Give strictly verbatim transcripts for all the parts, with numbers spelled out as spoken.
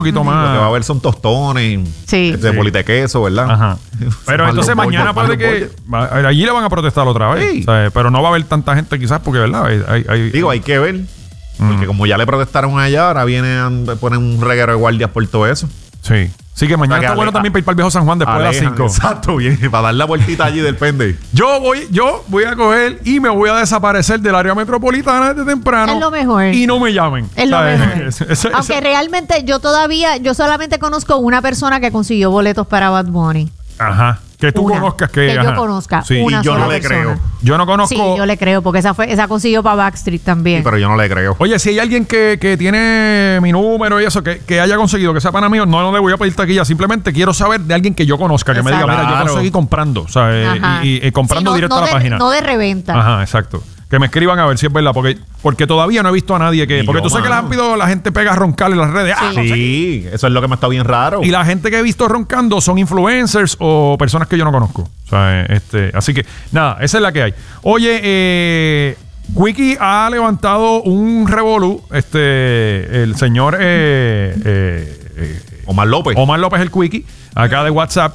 poquito más. Lo que va a haber son tostones sí. de sí. bolita de queso, ¿verdad? Ajá. Pero entonces mañana puede que va, allí le van a protestar otra vez. Sí. O sea, pero no va a haber tanta gente quizás porque, ¿verdad? Hay, hay, Digo, hay que ver. Porque mm. como ya le protestaron allá, ahora vienen, ponen un reguero de guardias por todo eso. Sí. Sí, que mañana que está ale, bueno también para ir para el viejo San Juan después alejan, de las cinco. Exacto, bien, para dar la vueltita allí del pende. Yo voy, yo voy a coger y me voy a desaparecer del área metropolitana desde temprano. Es lo mejor. Y no me llamen. Es lo ¿sabes? mejor. Es, es, es, Aunque realmente yo todavía, yo solamente conozco una persona que consiguió boletos para Bad Bunny. Ajá. Que tú una, conozcas que... Que ajá. yo conozca. Sí. Una y yo sola no le persona. creo. Yo no conozco... Sí, yo le creo, porque esa fue esa consiguió para Backstreet también. Sí, pero yo no le creo. Oye, si hay alguien que, que tiene mi número y eso, que, que haya conseguido, que sea pana mío, no, no le voy a pedir taquilla. Simplemente quiero saber de alguien que yo conozca, que Exacto. me diga, mira, Claro. yo conseguí comprando. O sea, eh, y, y, y comprando sí, no, directo no a la de, página. No de reventa. Ajá, exacto. Que me escriban a ver si es verdad, porque, porque todavía no he visto a nadie que... Y Porque yo, tú sabes que mano. rápido la gente pega a roncar en las redes. Ah, no sé qué. Sí, eso es lo que me está bien raro. Y la gente que he visto roncando son influencers o personas que yo no conozco. O sea, este, así que, nada, esa es la que hay. Oye, eh, Quickie ha levantado un revolú. Este, el señor eh, eh, eh, Omar López. Omar López, el Quickie, acá de WhatsApp.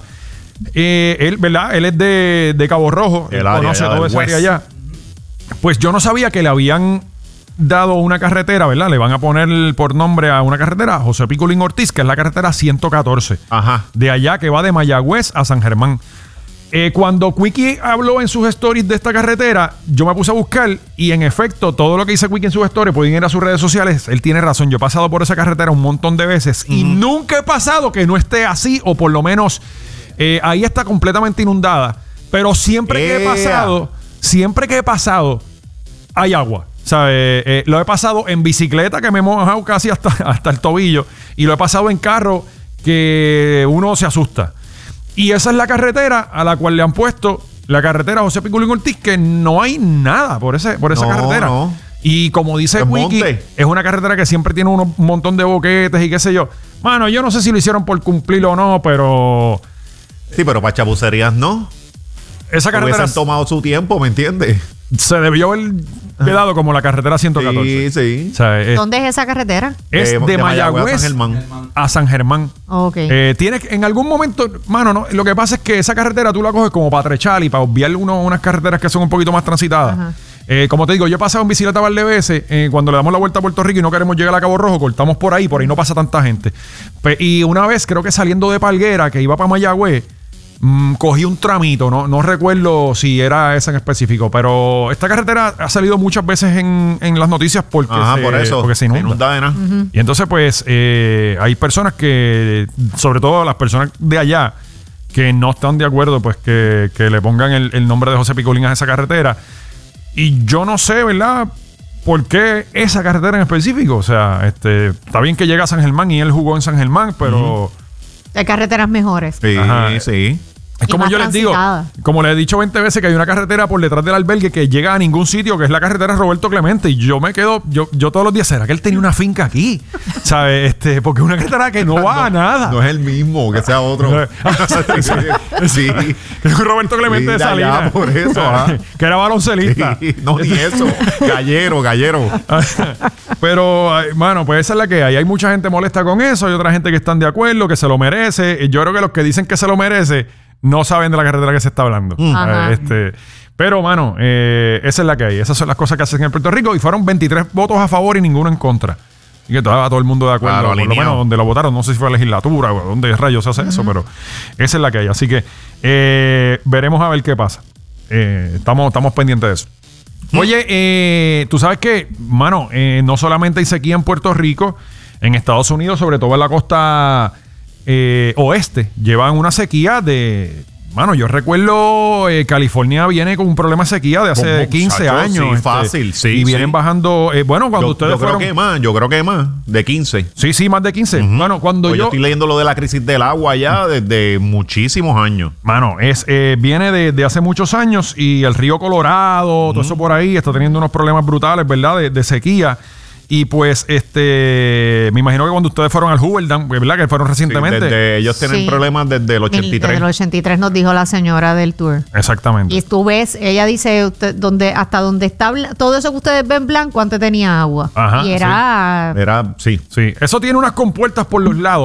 Eh, él, ¿verdad? Él es de, de Cabo Rojo. El Él área, conoce allá todo del ese área West. allá. Pues yo no sabía que le habían dado una carretera, ¿verdad? Le van a poner por nombre a una carretera, José Piculín Ortiz, que es la carretera ciento catorce. Ajá. De allá que va de Mayagüez a San Germán. Eh, cuando Quickie habló en sus stories de esta carretera, yo me puse a buscar y en efecto, todo lo que dice Quickie en sus stories, pueden ir a sus redes sociales. Él tiene razón. Yo he pasado por esa carretera un montón de veces y Mm. nunca he pasado que no esté así o por lo menos eh, ahí está completamente inundada. Pero siempre que he Ea. pasado, siempre que he pasado, hay agua. ¿Sabes? Eh, lo he pasado en bicicleta que me he mojado casi hasta, hasta el tobillo y lo he pasado en carro que uno se asusta. Y esa es la carretera a la cual le han puesto la carretera José Piculín Ortiz, que no hay nada por, ese, por esa No, carretera. no. Y como dice Es Quickie, monte. es una carretera que siempre tiene unos- un montón de boquetes y qué sé yo. Mano, yo no sé si lo hicieron por cumplirlo o no, pero Sí, pero para chapucerías no. esa carretera Hubiesen tomado su tiempo, ¿me entiendes? se debió haber quedado como la carretera ciento catorce. Sí, sí. O sea, es, ¿Dónde es esa carretera? es Eh, de, Mayagüez a San Germán. a San Germán. Ok. Eh, tienes que- en algún momento, mano, no, lo que pasa es que esa carretera tú la coges como para trechar y para obviar uno- unas carreteras que son un poquito más transitadas. Ajá. Eh, como te digo, yo he pasado en bicicleta par de veces. Eh, cuando le damos la vuelta a Puerto Rico y no queremos llegar a Cabo Rojo, cortamos por ahí, por ahí no pasa tanta gente. Pe- y una vez, creo que saliendo de Palguera, que iba para Mayagüez, mm, cogí un tramito, ¿no? No recuerdo si era esa en específico, pero esta carretera ha salido muchas veces en, en las noticias porque, Ajá, se, por eso. porque se inunda. inunda de nada. Y entonces, pues, eh, hay personas que, sobre todo las personas de allá, que no están de acuerdo, pues, que, que le pongan el, el nombre de José Piculín a esa carretera. Y yo no sé, ¿verdad? ¿Por qué esa carretera en específico? O sea, este, está bien que llega a San Germán y él jugó en San Germán, pero... Hay carreteras mejores. Sí, Ajá. sí. Es Y como más yo les digo, transitada. como les he dicho veinte veces que hay una carretera por detrás del albergue que llega a ningún sitio, que es la carretera Roberto Clemente. Y yo me quedo, yo, yo todos los días, ¿será que él tenía una finca aquí? ¿Sabes? Este, porque es una carretera que no va a nada. No es el mismo, que sea otro. Sí. Es un Roberto Clemente de Sí, de allá, Salinas. por eso, ajá. Que era baloncelista. Sí, no, ni eso. Gallero, gallero. Pero, ay, mano, pues esa es la que hay. Hay mucha gente molesta con eso. Hay otra gente que están de acuerdo, que se lo merece. Y yo creo que los que dicen que se lo merece no saben de la carretera que se está hablando. Ajá. Eh, Este, pero, mano, eh, esa es la que hay. Esas son las cosas que hacen en Puerto Rico. Y fueron veintitrés votos a favor y ninguno en contra. Y que estaba todo el mundo de acuerdo. Claro, por lo alineado. menos donde lo votaron. No sé si fue la legislatura o donde rayos se hace eso, pero esa es la que hay. Así que eh, veremos a ver qué pasa. Eh, estamos, estamos pendientes de eso. Oye, eh, tú sabes que, mano, eh, no solamente hay sequía en Puerto Rico, en Estados Unidos, sobre todo en la costa eh, oeste, llevan una sequía de... Mano, yo recuerdo eh, California viene con un problema de sequía de hace Como, quince muchacho, años. sí, este, fácil, sí, Y vienen sí. bajando... eh, bueno, cuando Yo, ustedes yo creo fueron... que más, yo creo que más, de quince. Sí, sí, más de quince. Ujú. Bueno, cuando Pues yo yo... estoy leyendo lo de la crisis del agua ya desde muchísimos años. Mano, es, eh, viene de, de hace muchos años y el río Colorado, todo eso por ahí, está teniendo unos problemas brutales, ¿verdad? De, de sequía. Y pues, este, me imagino que cuando ustedes fueron al Hoover Dam, ¿verdad? Que fueron Sí, recientemente. desde- ellos tienen Sí. problemas desde el ochenta y tres. Desde el ochenta y tres nos dijo la señora del tour. Exactamente. Y tú ves, ella dice, usted, donde, hasta donde está bla- todo eso que ustedes ven blanco, antes tenía agua. Ajá, y era... Era, sí. Sí, eso tiene unas compuertas por los lados.